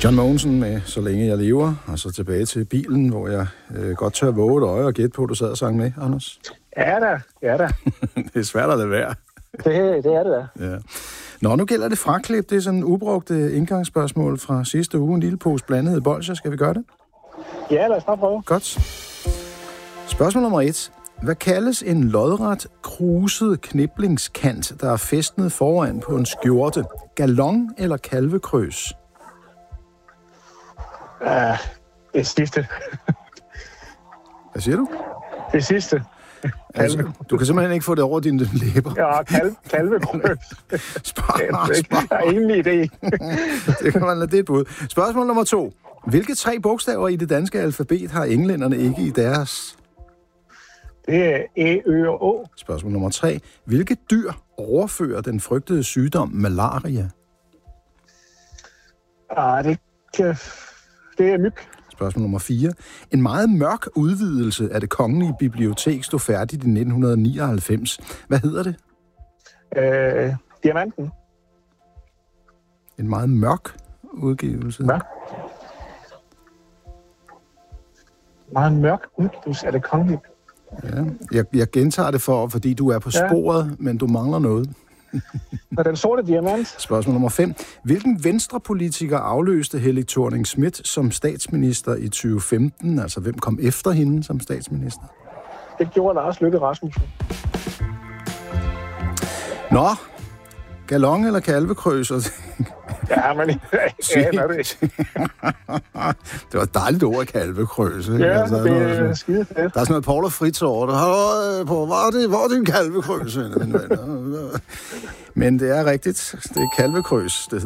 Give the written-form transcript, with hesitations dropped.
John Mogensen med Så længe jeg lever, og så tilbage til bilen, hvor jeg godt tør våge et øje og gætte på, at du sad og sang med, Anders. Ja da. Det er svært at lade være. Det er det da. Ja. Nå, nu gælder det fraklip. Det er sådan en ubrugte indgangsspørgsmål fra sidste uge. En lille pose blandede bolsjer. Skal vi gøre det? Ja, lad os bare prøve. Godt. Spørgsmål nummer 1. Hvad kaldes en lodret, kruset kniblingskant, der er fæstnet foran på en skjorte? Galon eller kalvekrøs? Det sidste. Hvad siger du? Det sidste. Altså, du kan simpelthen ikke få det over dine læber. Ja, kalvekrøs. Jeg har ingen idé. Det kan man lade det et bud. Spørgsmål nummer 2. Hvilke 3 bogstaver i det danske alfabet har englænderne ikke i deres? Det er E, Ø og Å. Spørgsmål nummer 3. Hvilke dyr overfører den frygtede sygdom malaria? Det er myg. Spørgsmål nummer 4. En meget mørk udvidelse af det kongelige bibliotek stod færdigt i 1999. Hvad hedder det? Diamanten. En meget mørk udgivelse. Mørk. Meget mørk udgivelse af det kongelige. Ja. Jeg gentager det fordi du er på sporet, men du mangler noget. Og den sorte diamant. Spørgsmål nummer 5. Hvilken venstrepolitiker afløste Helle Thorning-Schmidt som statsminister i 2015? Altså, hvem kom efter hende som statsminister? Det gjorde Lars Løkke Rasmussen. Nå, galon eller kalvekrøs? Ja, men aner det. Det var et dejligt ord, kalvekrøs. Ikke? Ja, altså, det er skide fedt. Der er sådan noget Paul og Fritz over det. Hvor er det en kalvekrøs? Men det er rigtigt. Det er kalvekrøs, det